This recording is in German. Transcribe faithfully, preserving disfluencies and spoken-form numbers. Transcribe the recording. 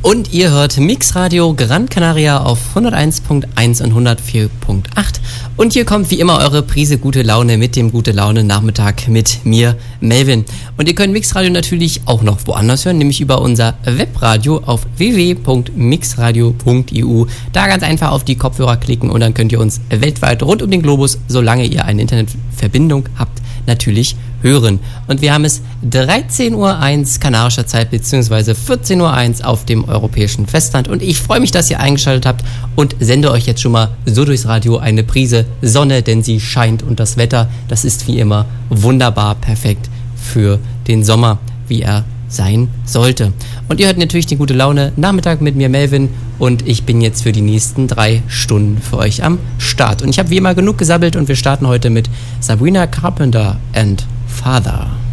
Und ihr hört Mixradio Gran Canaria auf hunderteins Komma eins und hundertvier Komma acht. Und hier kommt wie immer eure Prise Gute Laune mit dem Gute Laune Nachmittag mit mir, Melvin. Und ihr könnt Mixradio natürlich auch noch woanders hören, nämlich über unser Webradio auf w w w punkt mixradio punkt e u. Da ganz einfach auf die Kopfhörer klicken und dann könnt ihr uns weltweit rund um den Globus, solange ihr eine Internetverbindung habt, natürlich hören. Und wir haben es dreizehn Uhr eins kanarischer Zeit bzw. vierzehn Uhr eins auf dem europäischen Festland. Und ich freue mich, dass ihr eingeschaltet habt und sende euch jetzt schon mal so durchs Radio eine Prise Sonne, denn sie scheint und das Wetter, das ist wie immer wunderbar perfekt für den Sommer, wie er sein sollte. Und ihr hört natürlich die Gute Laune Nachmittag mit mir, Melvin, und ich bin jetzt für die nächsten drei Stunden für euch am Start. Und ich habe wie immer genug gesabbelt und wir starten heute mit Sabrina Carpenter and Father.